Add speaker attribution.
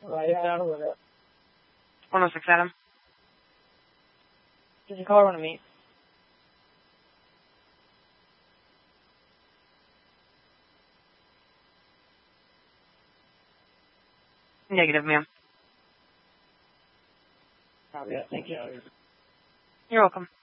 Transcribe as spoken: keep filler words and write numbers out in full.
Speaker 1: Right, I don't know with it.
Speaker 2: one oh six Adam.
Speaker 1: Did you call her want to meet?
Speaker 2: Negative, ma'am.
Speaker 1: Probably, yeah, thank you.
Speaker 2: You're welcome.